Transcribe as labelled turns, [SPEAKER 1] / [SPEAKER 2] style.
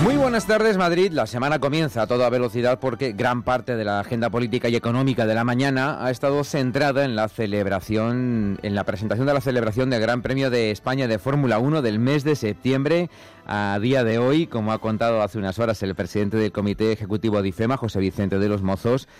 [SPEAKER 1] Muy buenas tardes, Madrid. La semana comienza a toda velocidad porque gran parte de la agenda política y económica de la mañana ha estado centrada en la presentación de la celebración del Gran Premio de España de Fórmula 1 del mes de septiembre. A día de hoy, como ha contado hace unas horas el presidente del Comité Ejecutivo de IFEMA, José Vicente de los Mozos,